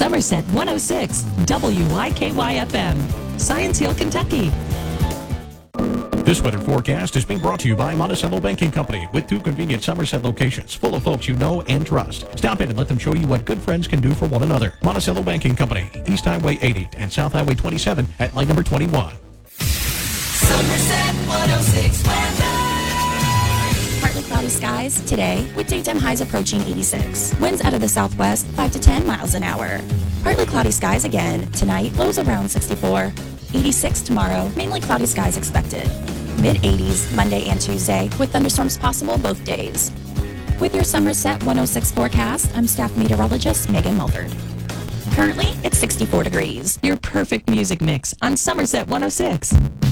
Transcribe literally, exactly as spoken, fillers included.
Somerset one oh six, W Y K Y F M, Science Hill, Kentucky. This weather forecast is being brought to you by Monticello Banking Company with two convenient Somerset locations full of folks you know and trust. Stop in and let them show you what good friends can do for one another. Monticello Banking Company, East Highway eighty and South Highway twenty-seven at light number twenty-one. Somerset one oh six weather. Partly cloudy skies today with daytime highs approaching eighty-six. Winds out of the southwest five to ten miles an hour. Partly cloudy skies again tonight, lows around sixty-four. eighty-six tomorrow, mainly cloudy skies expected. Mid eighties Monday and Tuesday with thunderstorms possible both days. With your Somerset one oh six forecast, I'm staff meteorologist Megan Mulford. Currently, it's sixty-four degrees. Your perfect music mix on Somerset one oh six.